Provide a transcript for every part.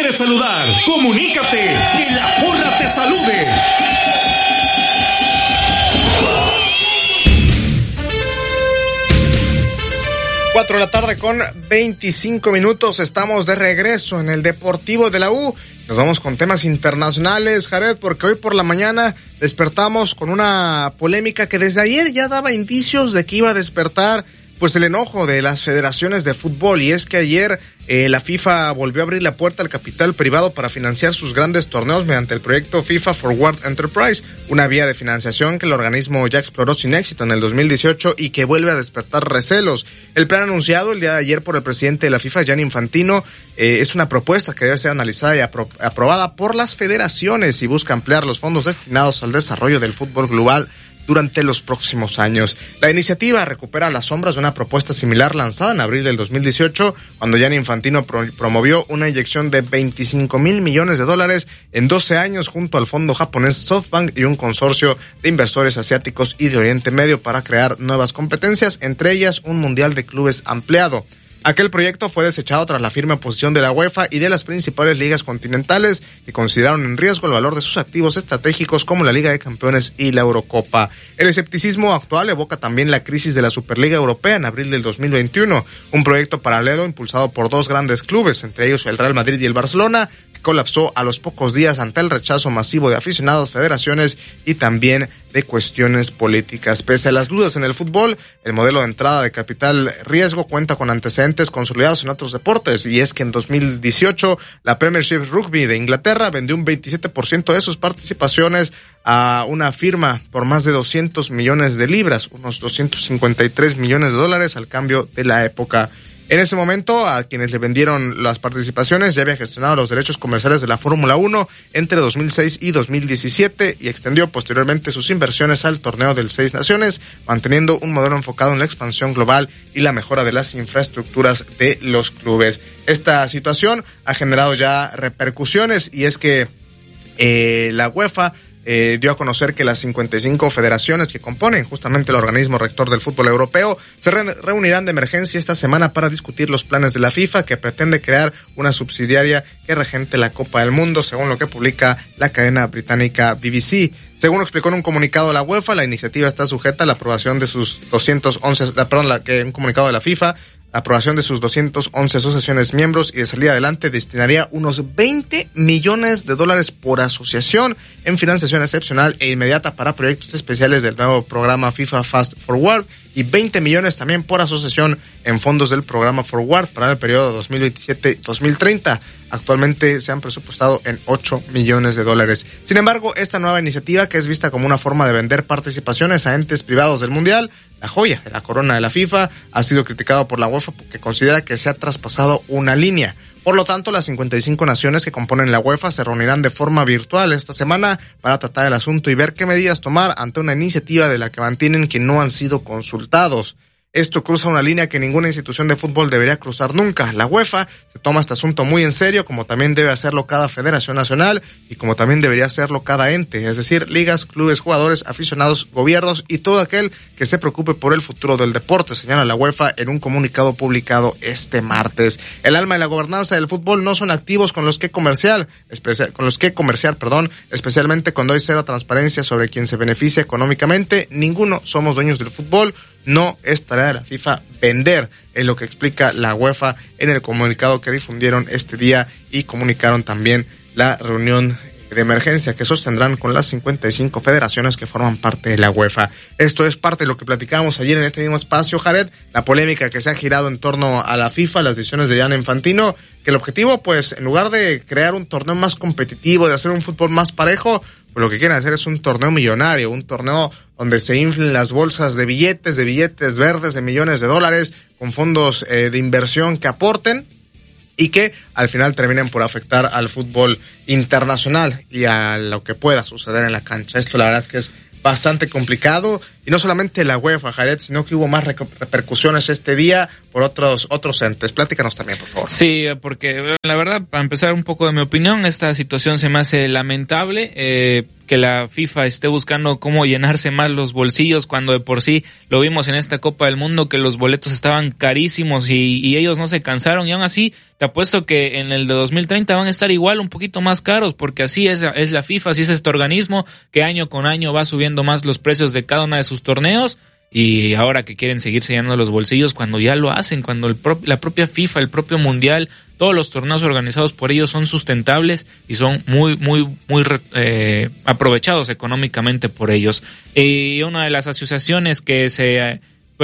quiere saludar. Comunícate, que la porra te salude. Cuatro de la tarde con 25 minutos. Estamos de regreso en el Deportivo de la U. Nos vamos con temas internacionales, Jared, porque hoy por la mañana despertamos con una polémica que desde ayer ya daba indicios de que iba a despertar pues el enojo de las federaciones de fútbol, y es que ayer la FIFA volvió a abrir la puerta al capital privado para financiar sus grandes torneos mediante el proyecto FIFA Forward Enterprise, una vía de financiación que el organismo ya exploró sin éxito en el 2018 y que vuelve a despertar recelos. El plan anunciado el día de ayer por el presidente de la FIFA, Gianni Infantino, es una propuesta que debe ser analizada y aprobada por las federaciones y busca ampliar los fondos destinados al desarrollo del fútbol global durante los próximos años. La iniciativa recupera las sombras de una propuesta similar lanzada en abril del 2018, cuando Gianni Infantino promovió una inyección de $25 mil millones en 12 años junto al fondo japonés SoftBank y un consorcio de inversores asiáticos y de Oriente Medio para crear nuevas competencias, entre ellas un mundial de clubes ampliado. Aquel proyecto fue desechado tras la firme oposición de la UEFA y de las principales ligas continentales, que consideraron en riesgo el valor de sus activos estratégicos como la Liga de Campeones y la Eurocopa. El escepticismo actual evoca también la crisis de la Superliga Europea en abril del 2021, un proyecto paralelo impulsado por dos grandes clubes, entre ellos el Real Madrid y el Barcelona, que colapsó a los pocos días ante el rechazo masivo de aficionados, federaciones y también de cuestiones políticas. Pese a las dudas en el fútbol, el modelo de entrada de capital riesgo cuenta con antecedentes consolidados en otros deportes, y es que en 2018 la Premiership Rugby de Inglaterra vendió un 27% de sus participaciones a una firma por más de 200 millones de libras, unos 253 millones de dólares al cambio de la época. En ese momento, a quienes le vendieron las participaciones ya había gestionado los derechos comerciales de la Fórmula 1 entre 2006 y 2017 y extendió posteriormente sus inversiones al torneo del Seis Naciones, manteniendo un modelo enfocado en la expansión global y la mejora de las infraestructuras de los clubes. Esta situación ha generado ya repercusiones, y es que la UEFA dio a conocer que las 55 federaciones que componen justamente el organismo rector del fútbol europeo se reunirán de emergencia esta semana para discutir los planes de la FIFA, que pretende crear una subsidiaria que regente la Copa del Mundo, según lo que publica la cadena británica BBC. Según explicó en un comunicado de la UEFA, la iniciativa está sujeta a la aprobación de sus un comunicado de la FIFA, la aprobación de sus 211 asociaciones miembros, y de salir adelante destinaría unos $20 millones por asociación en financiación excepcional e inmediata para proyectos especiales del nuevo programa FIFA Fast Forward, y 20 millones también por asociación en fondos del programa Forward para el periodo 2027-2030. Actualmente se han presupuestado en $8 millones. Sin embargo, esta nueva iniciativa, que es vista como una forma de vender participaciones a entes privados del Mundial, la joya de la corona de la FIFA, ha sido criticado por la UEFA porque considera que se ha traspasado una línea. Por lo tanto, las 55 naciones que componen la UEFA se reunirán de forma virtual esta semana para tratar el asunto y ver qué medidas tomar ante una iniciativa de la que mantienen que no han sido consultados. Esto cruza una línea que ninguna institución de fútbol debería cruzar nunca. La UEFA se toma este asunto muy en serio, como también debe hacerlo cada federación nacional y como también debería hacerlo cada ente, es decir, ligas, clubes, jugadores, aficionados, gobiernos y todo aquel que se preocupe por el futuro del deporte, señala la UEFA en un comunicado publicado este martes. El alma y la gobernanza del fútbol no son activos con los que comerciar, especialmente cuando hay cero transparencia sobre quién se beneficia económicamente. Ninguno somos dueños del fútbol. No es tarea de la FIFA vender, es lo que explica la UEFA en el comunicado que difundieron este día, y comunicaron también la reunión de emergencia que sostendrán con las 55 federaciones que forman parte de la UEFA. Esto es parte de lo que platicábamos ayer en este mismo espacio, Jared, la polémica que se ha girado en torno a la FIFA, las decisiones de Gianni Infantino, que el objetivo, pues, en lugar de crear un torneo más competitivo, de hacer un fútbol más parejo, pues lo que quieren hacer es un torneo millonario, un torneo donde se inflen las bolsas de billetes verdes de millones de dólares, con fondos de inversión que aporten y que al final terminen por afectar al fútbol internacional y a lo que pueda suceder en la cancha. Esto la verdad es que es bastante complicado y no solamente la UEFA, Jared, sino que hubo más repercusiones este día por otros entes. Pláticanos también, por favor. Sí, porque la verdad, para empezar un poco de mi opinión, esta situación se me hace lamentable, que la FIFA esté buscando cómo llenarse más los bolsillos cuando de por sí lo vimos en esta Copa del Mundo que los boletos estaban carísimos y ellos no se cansaron, y aún así te apuesto que en el de 2030 van a estar igual, un poquito más caros, porque así es la FIFA, así es este organismo que año con año va subiendo más los precios de cada uno de sus torneos. Y ahora que quieren seguir llenando los bolsillos cuando ya lo hacen, cuando la propia FIFA, el propio Mundial, todos los torneos organizados por ellos son sustentables y son muy aprovechados económicamente por ellos. Y una de las asociaciones que se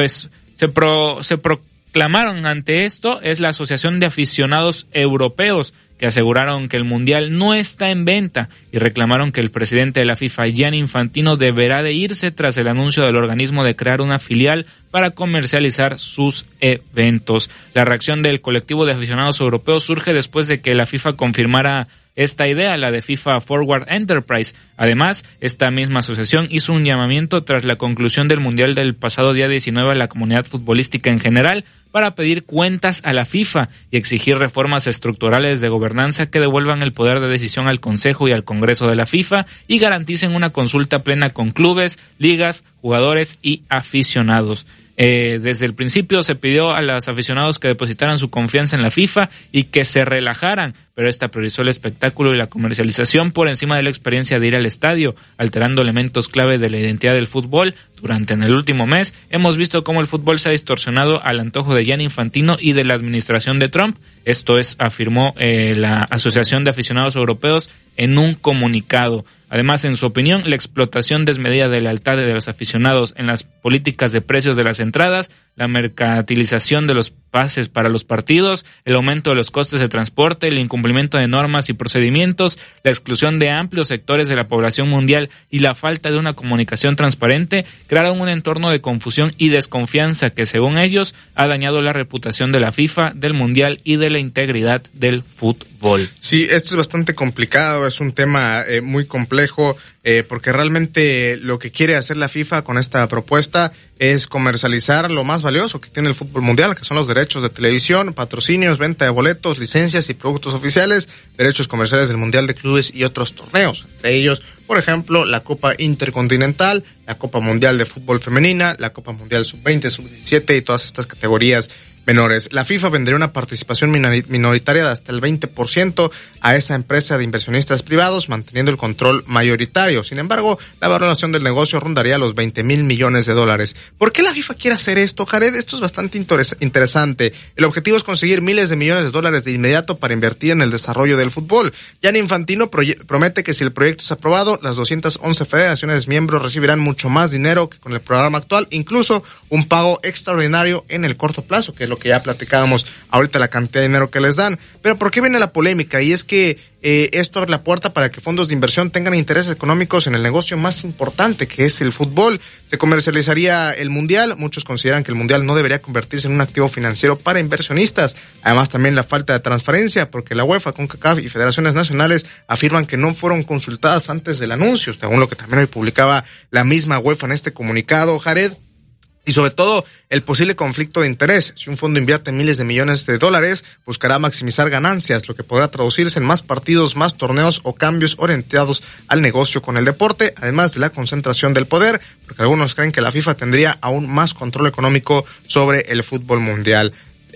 proclamaron ante esto es la Asociación de Aficionados Europeos, que aseguraron que el Mundial no está en venta y reclamaron que el presidente de la FIFA, Gianni Infantino, deberá de irse tras el anuncio del organismo de crear una filial para comercializar sus eventos. La reacción del colectivo de aficionados europeos surge después de que la FIFA confirmara esta idea, la de FIFA Forward Enterprise. Además, esta misma asociación hizo un llamamiento tras la conclusión del Mundial del pasado día 19 a la comunidad futbolística en general para pedir cuentas a la FIFA y exigir reformas estructurales de gobernanza que devuelvan el poder de decisión al Consejo y al Congreso de la FIFA y garanticen una consulta plena con clubes, ligas, jugadores y aficionados. Desde el principio se pidió a los aficionados que depositaran su confianza en la FIFA y que se relajaran, pero esta priorizó el espectáculo y la comercialización por encima de la experiencia de ir al estadio, alterando elementos clave de la identidad del fútbol. Durante el último mes hemos visto cómo el fútbol se ha distorsionado al antojo de Gianni Infantino y de la administración de Trump. Esto afirmó la Asociación de Aficionados Europeos en un comunicado. Además, en su opinión, la explotación desmedida de lealtad de los aficionados en las políticas de precios de las entradas, la mercantilización de los pases para los partidos, el aumento de los costes de transporte, el incumplimiento de normas y procedimientos, la exclusión de amplios sectores de la población mundial y la falta de una comunicación transparente crearon un entorno de confusión y desconfianza que, según ellos, ha dañado la reputación de la FIFA, del Mundial y de la integridad del fútbol. Sí, esto es bastante complicado, es un tema muy complejo, porque realmente lo que quiere hacer la FIFA con esta propuesta es comercializar lo más valioso que tiene el fútbol mundial, que son los derechos de televisión, patrocinios, venta de boletos, licencias y productos oficiales, derechos comerciales del Mundial de Clubes y otros torneos, entre ellos, por ejemplo, la Copa Intercontinental, la Copa Mundial de Fútbol Femenina, la Copa Mundial Sub-20, Sub-17 y todas estas categorías menores. La FIFA vendería una participación minoritaria de hasta el 20% a esa empresa de inversionistas privados, manteniendo el control mayoritario. Sin embargo, la valoración del negocio rondaría los $20,000 millones. ¿Por qué la FIFA quiere hacer esto, Jared? Esto es bastante interesante. El objetivo es conseguir miles de millones de dólares de inmediato para invertir en el desarrollo del fútbol. Gianni Infantino promete que si el proyecto es aprobado, las 211 federaciones miembros recibirán mucho más dinero que con el programa actual, incluso un pago extraordinario en el corto plazo, que es lo que ya platicábamos ahorita, la cantidad de dinero que les dan. Pero ¿por qué viene la polémica? Y es que esto abre la puerta para que fondos de inversión tengan intereses económicos en el negocio más importante, que es el fútbol. Se comercializaría el Mundial. Muchos consideran que el Mundial no debería convertirse en un activo financiero para inversionistas. Además, también la falta de transparencia, porque la UEFA, CONCACAF y federaciones nacionales afirman que no fueron consultadas antes del anuncio, según lo que también hoy publicaba la misma UEFA en este comunicado, Jared. Y sobre todo, el posible conflicto de interés. Si un fondo invierte miles de millones de dólares, buscará maximizar ganancias, lo que podrá traducirse en más partidos, más torneos o cambios orientados al negocio con el deporte, además de la concentración del poder, porque algunos creen que la FIFA tendría aún más control económico sobre el fútbol mundial.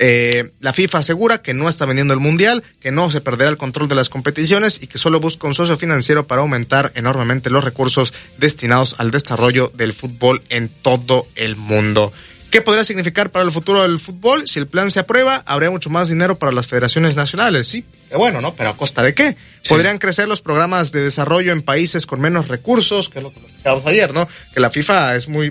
La FIFA asegura que no está vendiendo el Mundial, que no se perderá el control de las competiciones y que solo busca un socio financiero para aumentar enormemente los recursos destinados al desarrollo del fútbol en todo el mundo. ¿Qué podría significar para el futuro del fútbol? Si el plan se aprueba, habría mucho más dinero para las federaciones nacionales, sí, bueno, ¿no? Pero ¿a costa de qué? Sí. Podrían crecer los programas de desarrollo en países con menos recursos, que es lo que platicábamos ayer, ¿no? Que la FIFA es muy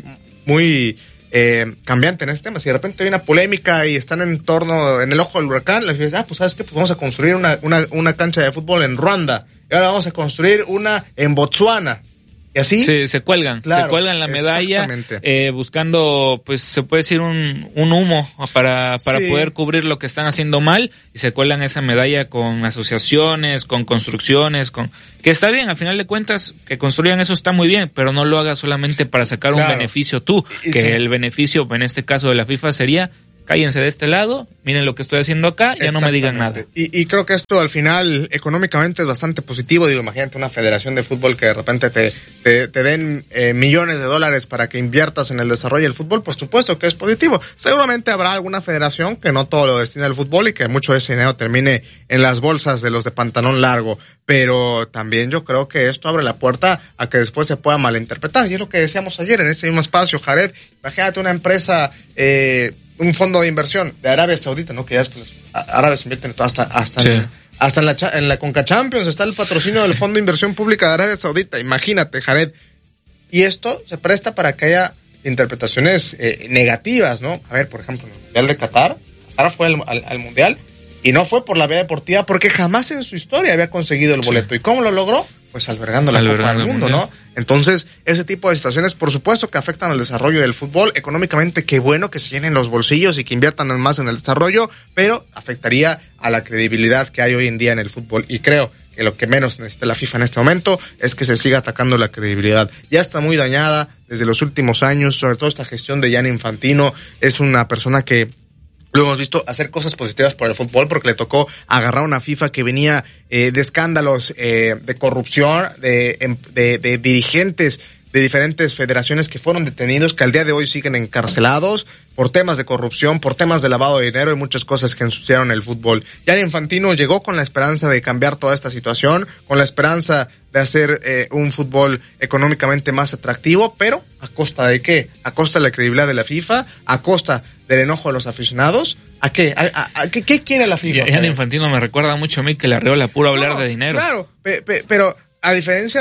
cambiante en este tema. Si de repente hay una polémica y están en el ojo del huracán, les dices, pues ¿sabes qué? Pues vamos a construir una cancha de fútbol en Ruanda, y ahora vamos a construir una en Botsuana. Y así se cuelgan la medalla, buscando, pues se puede decir un humo para poder cubrir lo que están haciendo mal, y se cuelgan esa medalla con asociaciones, con construcciones, que está bien, al final de cuentas, que construyan eso está muy bien, pero no lo hagas solamente para sacar un beneficio tú, que el beneficio en este caso de la FIFA sería: cállense de este lado, miren lo que estoy haciendo acá, ya no me digan nada. Y creo que esto al final económicamente es bastante positivo. Digo, imagínate una federación de fútbol que de repente te den millones de dólares para que inviertas en el desarrollo del fútbol, por supuesto que es positivo. Seguramente habrá alguna federación que no todo lo destina al fútbol y que mucho de ese dinero termine en las bolsas de los de pantalón largo. Pero también yo creo que esto abre la puerta a que después se pueda malinterpretar. Y es lo que decíamos ayer en este mismo espacio, Jared. Imagínate una empresa, un fondo de inversión de Arabia Saudita, ¿no? Que ya es que los árabes invierten hasta en la Conca Champions está el patrocinio del Fondo de Inversión Pública de Arabia Saudita. Imagínate, Jared. Y esto se presta para que haya interpretaciones negativas, ¿no? A ver, por ejemplo, en el Mundial de Qatar fue al Mundial y no fue por la vía deportiva porque jamás en su historia había conseguido el boleto. ¿Y cómo lo logró? Pues albergando la Copa del Mundo, ¿no? Entonces, ese tipo de situaciones, por supuesto, que afectan al desarrollo del fútbol. Económicamente, qué bueno que se llenen los bolsillos y que inviertan más en el desarrollo, pero afectaría a la credibilidad que hay hoy en día en el fútbol. Y creo que lo que menos necesita la FIFA en este momento es que se siga atacando la credibilidad. Ya está muy dañada desde los últimos años, sobre todo esta gestión de Gianni Infantino. Es una persona que lo hemos visto hacer cosas positivas por el fútbol porque le tocó agarrar una FIFA que venía de escándalos de corrupción, de dirigentes de diferentes federaciones que fueron detenidos, que al día de hoy siguen encarcelados por temas de corrupción, por temas de lavado de dinero y muchas cosas que ensuciaron el fútbol. Gianni Infantino llegó con la esperanza de cambiar toda esta situación, con la esperanza de hacer un fútbol económicamente más atractivo, pero ¿a costa de qué? A costa de la credibilidad de la FIFA, a costa del enojo de los aficionados. ¿A qué? ¿Qué quiere la FIFA? Gianni Infantino me recuerda mucho a mí que le Arriola puro hablar de dinero. Claro, pero a diferencia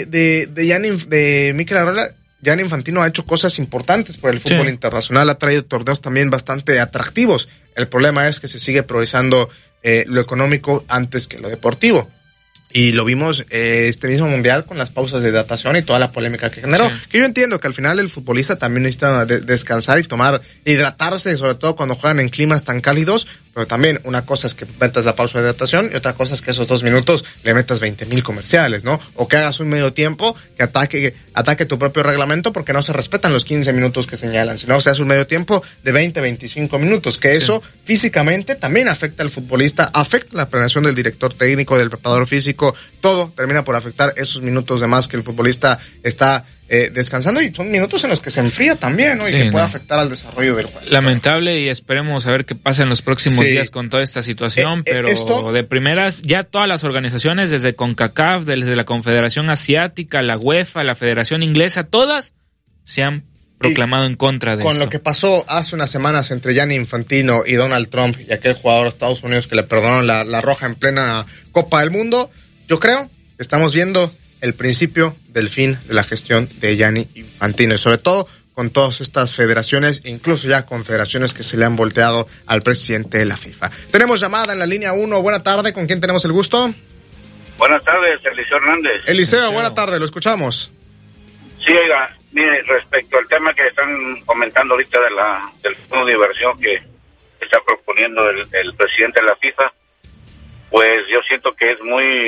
de Mikel Arriola, Gianni Infantino ha hecho cosas importantes por el fútbol internacional, ha traído torneos también bastante atractivos. El problema es que se sigue priorizando lo económico antes que lo deportivo. Y lo vimos este mismo mundial con las pausas de hidratación y toda la polémica que generó. Sí. Que yo entiendo que al final el futbolista también necesita descansar y hidratarse, sobre todo cuando juegan en climas tan cálidos. Pero también una cosa es que metas la pausa de hidratación y otra cosa es que esos 2 minutos le metas 20,000 comerciales, ¿no? O que hagas un medio tiempo que ataque tu propio reglamento porque no se respetan los 15 minutos que señalan, sino se hace un medio tiempo de 20-25 minutos, que eso físicamente también afecta al futbolista, afecta la planeación del director técnico, del preparador físico, todo termina por afectar esos minutos de más que el futbolista está descansando, y son minutos en los que se enfría también, ¿no? Y que puede afectar al desarrollo del juego. Lamentable, y esperemos a ver qué pasa en los próximos días con toda esta situación, pero de primeras, ya todas las organizaciones, desde CONCACAF, desde la Confederación Asiática, la UEFA, la Federación Inglesa, todas se han proclamado en contra de eso. Con lo que pasó hace unas semanas entre Gianni Infantino y Donald Trump y aquel jugador de Estados Unidos que le perdonaron la roja en plena Copa del Mundo, yo creo que estamos viendo el principio del fin de la gestión de Gianni Infantino, y sobre todo con todas estas federaciones, incluso ya confederaciones que se le han volteado al presidente de la FIFA. Tenemos llamada en la línea 1. Buena tarde, ¿con quién tenemos el gusto? Buenas tardes, Eliseo Hernández. Eliseo, buena tarde, lo escuchamos. Sí, oiga, mire, respecto al tema que están comentando ahorita del fondo de inversión que está proponiendo el presidente de la FIFA, pues yo siento que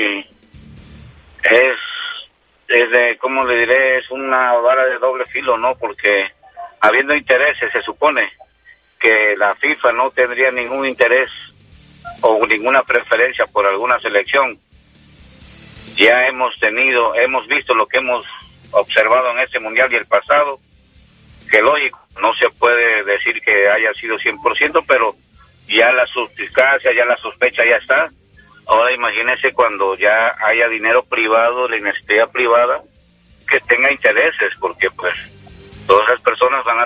¿cómo le diré? Es una vara de doble filo, ¿no? Porque habiendo intereses, se supone que la FIFA no tendría ningún interés o ninguna preferencia por alguna selección. Ya hemos visto lo que hemos observado en este mundial y el pasado, que lógico, no se puede decir que haya sido 100%, pero ya la suspicacia, ya la sospecha ya está. Ahora imagínese cuando ya haya dinero privado, la iniciativa privada, que tenga intereses, porque pues todas esas personas van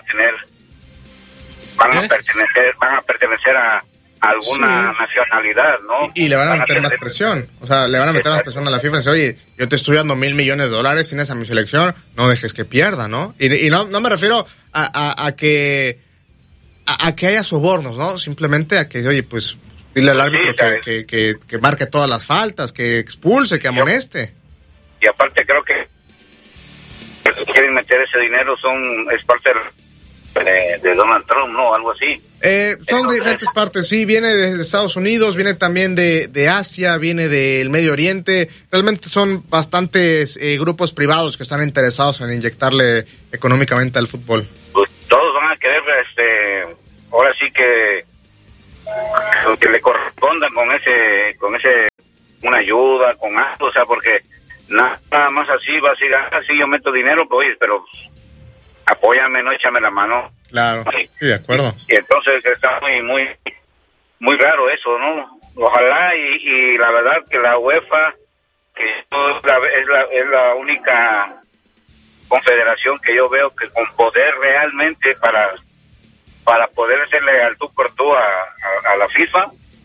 a pertenecer a alguna nacionalidad, ¿no? Y le van a meter más presión, o sea, le van a meter más presión a la FIFA y decir, oye, yo te estoy dando $1,000 millones, tienes a mi selección, no dejes que pierda, ¿no? Y no me refiero a que haya sobornos, ¿no? Simplemente a que, oye, pues dile al árbitro que marque todas las faltas, que expulse, que amoneste. Y aparte creo que quieren meter ese dinero es parte de Donald Trump, ¿no? Algo así. Son de diferentes partes, sí, viene de Estados Unidos, viene también de Asia, viene del Medio Oriente. Realmente son bastantes grupos privados que están interesados en inyectarle económicamente al fútbol. Pues todos van a querer, ahora sí que le correspondan con ese una ayuda, con algo, o sea, porque nada más así va a decir, sí, yo meto dinero, pues oye, pero apóyame, no échame la mano. Claro, sí, de acuerdo. Y entonces está muy raro eso, ¿no? Ojalá y la verdad que la UEFA, que es la única confederación que yo veo que con poder realmente para poder hacerle al tú por tú a la FIFA,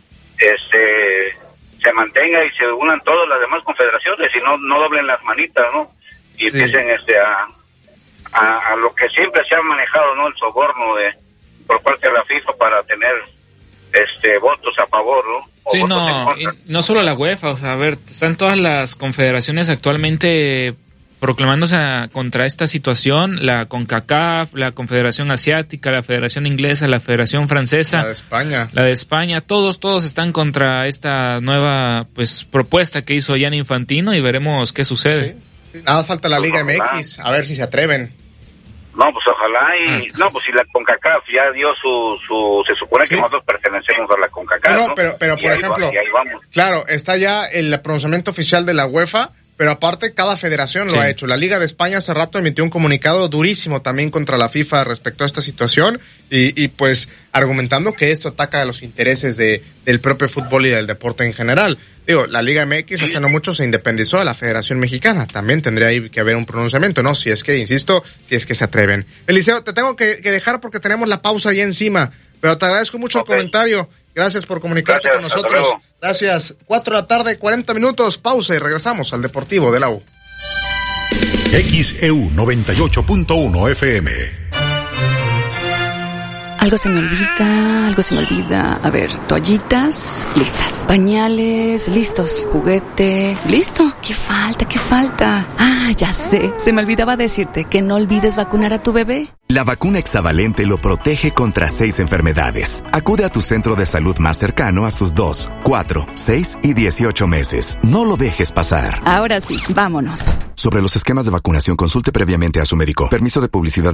se mantenga y se unan todas las demás confederaciones y no doblen las manitas, ¿no? Y empiecen a lo que siempre se ha manejado, ¿no? El soborno por parte de la FIFA para tener votos a favor, ¿no? Sí, no solo la UEFA, o sea, a ver, están todas las confederaciones actualmente proclamándose contra esta situación, la CONCACAF, la Confederación Asiática, la Federación Inglesa, la Federación Francesa, la de España, todos están contra esta nueva propuesta que hizo Gianni Infantino y veremos qué sucede. Sí. Nada falta la Liga MX, a ver si se atreven. No, pues ojalá no, pues si la CONCACAF ya dio se supone que nosotros pertenecemos a la CONCACAF, ¿no? Pero por ejemplo, claro, está ya el pronunciamiento oficial de la UEFA, pero aparte cada federación lo ha hecho. La Liga de España hace rato emitió un comunicado durísimo también contra la FIFA respecto a esta situación y pues argumentando que esto ataca a los intereses del propio fútbol y del deporte en general. Digo, la Liga MX hace no mucho se independizó de la Federación Mexicana. También tendría ahí que haber un pronunciamiento, ¿no? Si es que se atreven. Eliseo, te tengo que dejar porque tenemos la pausa ahí encima, pero te agradezco mucho el comentario. Gracias por comunicarte con nosotros. Gracias. 4:40 p.m, pausa y regresamos al Deportivo de la U. XEU 98.1 FM. Algo se me olvida. A ver, toallitas, listas. Pañales, listos. Juguete, listo. ¿Qué falta? Ah, ya sé. Se me olvidaba decirte que no olvides vacunar a tu bebé. La vacuna hexavalente lo protege contra 6 enfermedades. Acude a tu centro de salud más cercano a sus 2, 4, 6 y 18 meses. No lo dejes pasar. Ahora sí, vámonos. Sobre los esquemas de vacunación, consulte previamente a su médico. Permiso de publicidad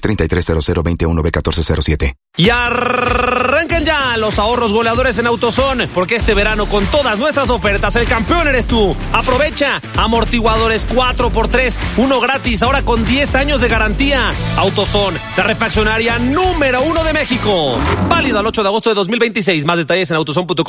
26330021B1407. Y arrancan ya los ahorros goleadores en AutoZone, porque este verano con todas nuestras ofertas el campeón eres tú. Aprovecha amortiguadores 4x3, uno gratis, ahora con 10 años de garantía. AutoZone, la refaccionaria número 1 de México. Válido al 8 de agosto de 2026. Más detalles en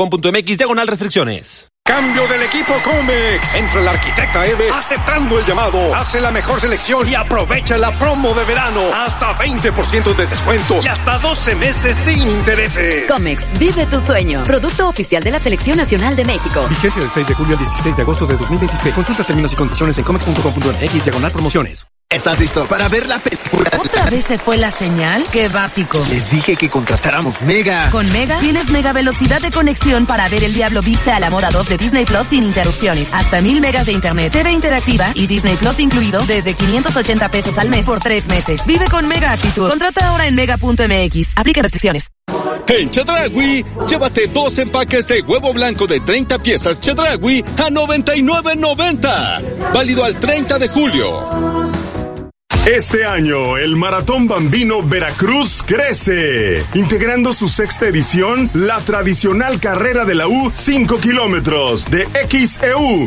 autozone.com.mx/restricciones. Cambio del equipo Comex. Entra el arquitecta Eve aceptando el llamado. Hace la mejor selección y aprovecha la promo de verano. Hasta 20% de descuento y hasta 12 meses sin intereses. Comex, vive tu sueño. Producto oficial de la Selección Nacional de México. Vigencia del 6 de julio al 16 de agosto de 2026. Consulta términos y condiciones en comex.com.mx/promociones. ¿Estás listo para ver la película? ¿Otra vez se fue la señal? ¡Qué básico! Les dije que contratáramos Mega. Con Mega tienes mega velocidad de conexión para ver El Diablo Viste a la Moda 2 de Disney Plus sin interrupciones. Hasta 1000 megas de internet, TV interactiva y Disney Plus incluido desde 580 pesos al mes por 3 meses. Vive con Mega Actitud. Contrata ahora en mega.mx. Aplica restricciones. En Chedraui, llévate 2 empaques de huevo blanco de 30 piezas Chedraui a $99.90. Válido al 30 de julio. Este año, el Maratón Bambino Veracruz crece, integrando su 6ª edición, la tradicional carrera de la U 5 kilómetros de XEU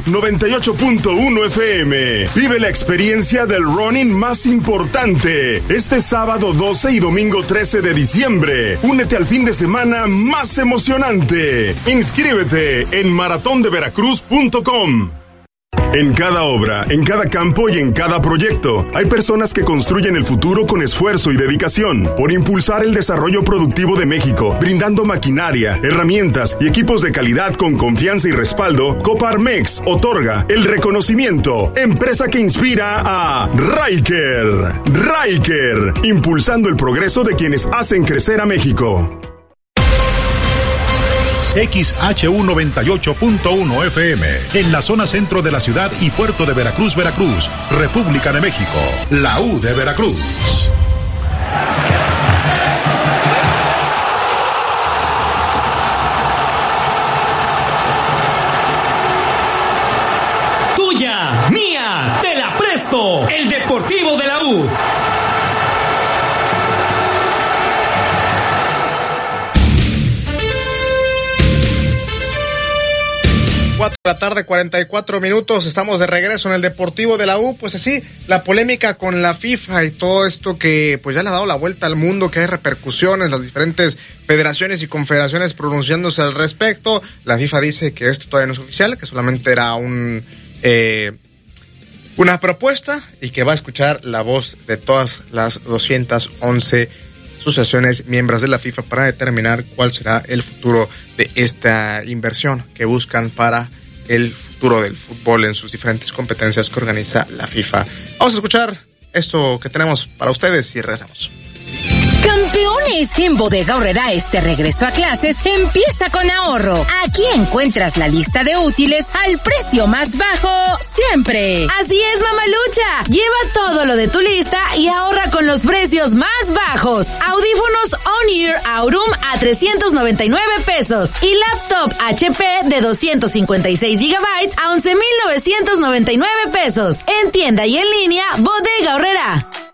98.1 FM. Vive la experiencia del running más importante, este sábado 12 y domingo 13 de diciembre. Únete al fin de semana más emocionante. Inscríbete en maratondeveracruz.com. En cada obra, en cada campo y en cada proyecto, hay personas que construyen el futuro con esfuerzo y dedicación. Por impulsar el desarrollo productivo de México, brindando maquinaria, herramientas y equipos de calidad con confianza y respaldo, Coparmex otorga el reconocimiento Empresa que inspira a Riker. Riker, impulsando el progreso de quienes hacen crecer a México. XHU 98.1 FM, en la zona centro de la ciudad y puerto de Veracruz, Veracruz, República de México. La U de Veracruz. Tuya, mía, te la presto. El Deportivo de la U. De la tarde, 44 minutos, estamos de regreso en el Deportivo de la U. Pues así, la polémica con la FIFA y todo esto que pues ya le ha dado la vuelta al mundo, que hay repercusiones, las diferentes federaciones y confederaciones pronunciándose al respecto. La FIFA dice que esto todavía no es oficial, que solamente era una propuesta y que va a escuchar la voz de todas las 211 asociaciones miembros de la FIFA para determinar cuál será el futuro de esta inversión que buscan para el futuro del fútbol en sus diferentes competencias que organiza la FIFA. Vamos a escuchar esto que tenemos para ustedes y regresamos. Campeones, en Bodega Aurrera este regreso a clases empieza con ahorro. Aquí encuentras la lista de útiles al precio más bajo siempre. Así es, mamalucha. Lleva todo lo de tu lista y ahorra con los precios más bajos. Audífonos On-Ear Aurum a 399 pesos y laptop HP de 256 gigabytes a 11,999 pesos. En tienda y en línea, Bodega Aurrera.